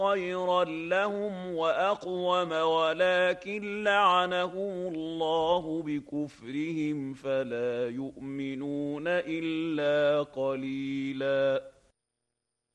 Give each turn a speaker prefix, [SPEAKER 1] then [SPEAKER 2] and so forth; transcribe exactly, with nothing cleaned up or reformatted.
[SPEAKER 1] خيرا لهم وأقوم ولكن لعنهم الله بكفرهم فلا يؤمنون إلا قليلا.